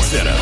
Center.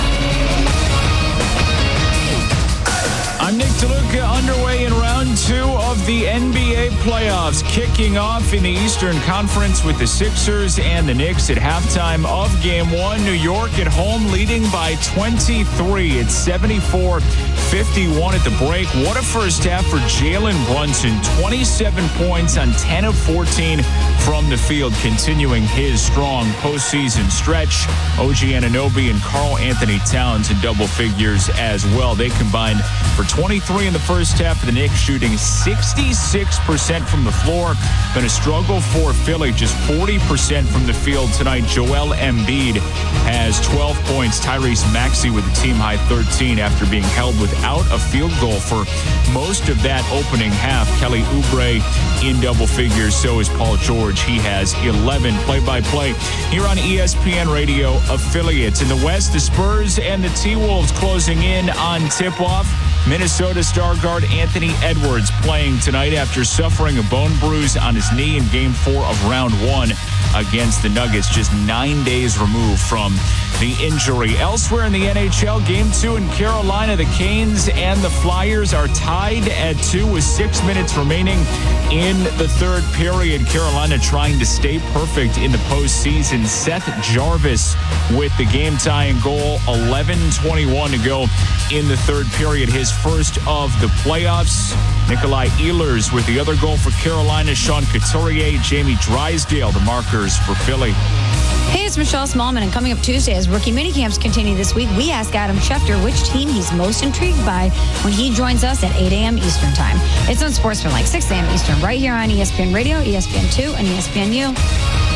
I'm Nick DeLuca, underway in round 2 of the NBA playoffs, kicking off in the Eastern Conference with the Sixers and the Knicks at halftime of Game 1. New York at home leading by 23. It's 74-51 at the break. What a first half for Jalen Brunson. 27 points on 10 of 14 from the field, continuing his strong postseason stretch. OG Anunoby and Karl Anthony Towns in double figures as well. They combined for 23 in the first half of the Knicks, shooting 66% from the floor. Been a struggle for Philly, just 40% from the field tonight. Joel Embiid has 12 points. Tyrese Maxey with a team-high 13 after being held without a field goal for most of that opening half. Kelly Oubre in double figures. So is Paul George. He has 11. Play-by-play here on ESPN Radio affiliates. In the West, the Spurs and the T-Wolves closing in on tip-off. Minnesota star guard Anthony Edwards playing tonight after suffering a bone bruise on his knee in Game 4 of Round 1 against the Nuggets, just 9 days removed from the injury. Elsewhere in the NHL, Game 2 in Carolina, the Canes and the Flyers are tied at 2 with 6 minutes remaining in the third period. Carolina trying to stay perfect in the postseason. Seth Jarvis with the game-tying goal. 11:21 to go in the third period, his first of the playoffs. Nikolai Ehlers with the other goal for Carolina. Sean Couturier, Jamie Drysdale, the markers for Philly. Hey, it's Michelle Smallman, and coming up Tuesday as rookie minicamps continue this week, we ask Adam Schefter which team he's most intrigued by when he joins us at 8 a.m. Eastern Time. It's on Sportsman like 6 a.m. Eastern, right here on ESPN Radio, ESPN2, and ESPNU.